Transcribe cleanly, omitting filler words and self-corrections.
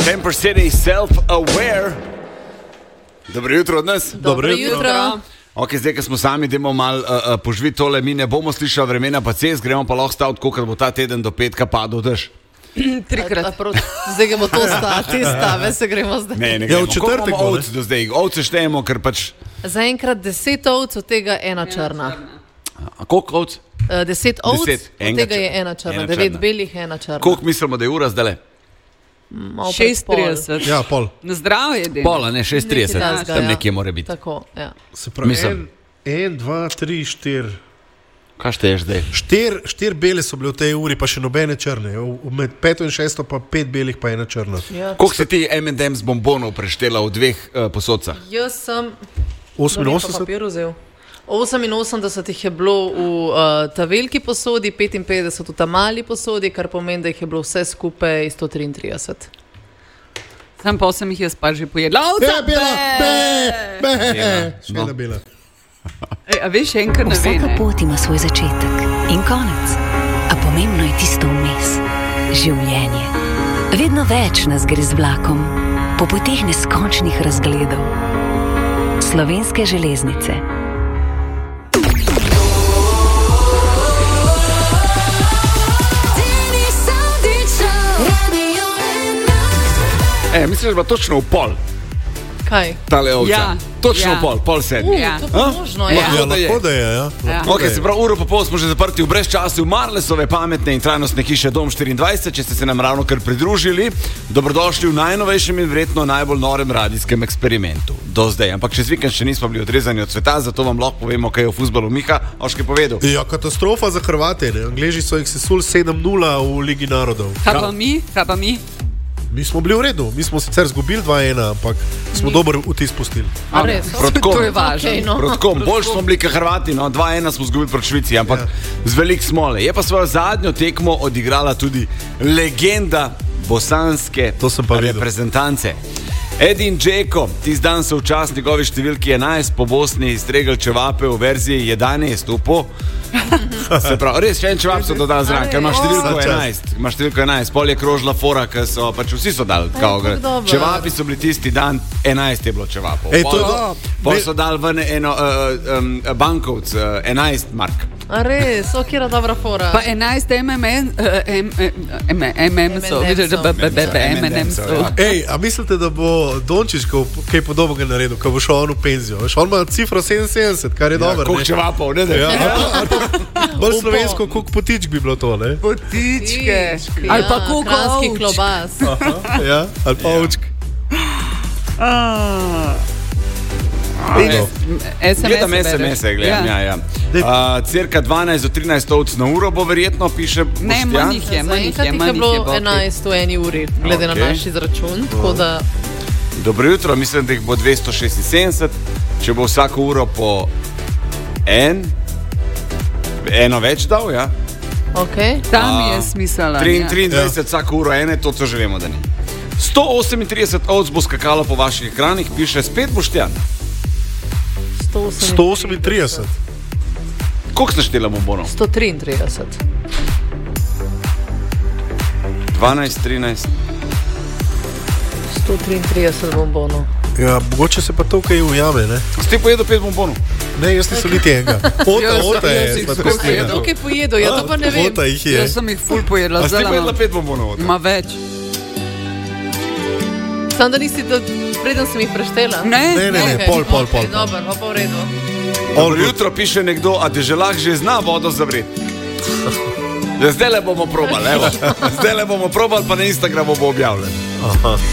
Temper City, Self-Aware. Dobro jutro od nas. Dobro jutro. Ok, zdaj, ko smo sami, idemo malo poživiti tole. Mi ne bomo slišali vremena pa cest, gremo pa lahko staviti, koliko bo ta teden do petka padel dež. Trikrat. Zdaj gremo to te stave, se gremo zdaj. Ne gremo. Koliko imamo ovc do zdaj? Ovce štejemo, ker pač... Zaenkrat 10 ovc, od tega ena črna. A koliko ovc? 10 ovc, od tega je ena črna. 9 belih, ena črna. Koliko mislimo, da je ura zdaj? 6:30. Ja, pol. Na zdravje, dej. Pola, ne, 6:30. Tam nekje mora biti. Tako, ja. Se pravi, Mislim. 1, 2, 3, 4. Kaj šteješ zdaj? 4 bele so bile v tej uri, pa še nobene črne. Med 5 in 6 pa 5 belih, pa ena črna. Ja. Koliko si ti M&M's bombonov preštela v dveh posodcah? Jaz sem 88? 88 jih je bilo v ta veliki posodi, 55 v ta mali posodi, kar pomeni, da jih je bilo vse skupaj 133. Sam pa sem jih jaz pa že pojedla. Šveda bela. A veš, enkrat ne ve, Vsaka ne? pot ima svoj začetek in konec, a pomembno je tisto vmes. Življenje. Vedno več nas gre z vlakom, po poteh neskončnih razgledov. Slovenske železnice. Misliš, da bo točno v pol Kaj? tale ovca? Ja. Točno Ja. v pol 7. Ja. To pa možno, ja. Ja, lahko da je, ja. Ja. Ok, se pravi, uro pa pol smo že zaprti v brezčasju Marlesove pametne in trajnostne hiše Dom 24. Če ste se nam ravno kar pridružili, dobrodošli v najnovejšem in verjetno najbolj norem radijskem eksperimentu do zdaj. Ampak čez vikend še nismo bili odrezani od sveta, zato vam lahko povemo, kaj je v fuzbalu Miha Oške povedal. Ja, katastrofa za Hrvate. Ne? Angleži so jih sesuli 7-0 v Ligi narodov. Kaj pa mi? Mi smo bili v redu, mi smo sicer zgubili 2-1, ampak smo dober vtis pustili. A res? Proti kom? To je važno. Okej, no. Proti kom? Bolj smo bili kot Hrvati, no, 2-1 smo zgubili proti Švici, ampak z velik smole. Je pa svojo zadnjo tekmo odigrala tudi legenda bosanske To sem pa videl. reprezentance. Edin Džeko, tisti dan so v čast njegovi številki 11 po Bosni izstregli čevape v verziji 11 upo. Se pravi, res še en čevap so dodali zraven, ker ima številko 11. Ima številko 11, pol je krožila fora, ker so pač vsi so dali. dobro. Čevapi so bili tisti dan, 11 je bilo čevapov. Ej, to je Pol so dali ven eno bankovc, 11 mark. A res, kjera dobra fora. Pa 11 M&M-sov. Ej, a mislite, da bo Dončić kaj podobnega naredil, ko bo šel on v penzijo? Veš, on ima cifro 77, kar je dobro. Koliko čevapov, ne da? Ja, bolj slovensko, koliko potičk bi bilo to, ne? Potičke. Ali pa koliko kranjski ovč. klobas. Ja, ali pa ovčk. Gledam SMS-e, gledam, ja. Cirka 12 do 13 ovc na uro bo verjetno, piše Ne, Boštjan. manj jih je, manj jih Zaenkrat je, jih je manj jih bilo je. Boki. 11 v eni uri, glede na Okej. naš izračun. Tako da Dobro jutro, mislim, da jih bo 276, če bo vsako uro po eno več dal, ja. okay. Tam je smisela. 23 vsako uro ene, to že vemo, da ni. 138 ovc bo skakalo po vaših ekranih, piše spet Boštjan. 138. Koliko ste štela bombonov? 133. 12, 13. 133 bombonov. Ja, mogoče se pa to kaj ujame, ne? Ste pojedel 5 bombonov? Ne, jaz nisem niti enega. Ota je sladkosnjena. Tukaj pojedo, ja to pa ne vem. Ota jih je. Jaz sem jih ful pojedla. A ste zdaj pojedla imam- 5 bombonov? Ima več. Sam da nisi, preden sem jih preštela. Ne, Okej, pol. okej, dobro, pa v redu. Dobro jutro, piše nekdo, a deželah že zna vodo zavreti. Zdaj le bomo probali, evo. Zdaj le bomo probali, pa na Instagramu bo objavljen. Aha.